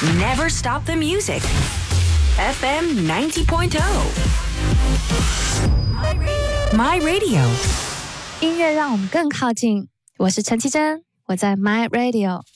Never stop the music. FM 90.0 My Radio 音乐让我们更靠近。我是陈绮贞，我在 My Radio。